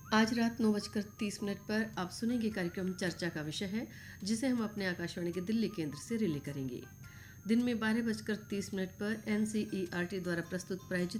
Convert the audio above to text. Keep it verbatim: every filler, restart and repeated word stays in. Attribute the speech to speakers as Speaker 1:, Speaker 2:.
Speaker 1: आज रात नौ बजकर तीस मिनट पर आप सुनेंगे कार्यक्रम चर्चा का विषय है, जिसे हम अपने आकाशवाणी के दिल्ली केंद्र से रिले करेंगे। दिन में बारह बजकर तीस मिनट पर N C E R T द्वारा प्रस्तुत प्रायोजित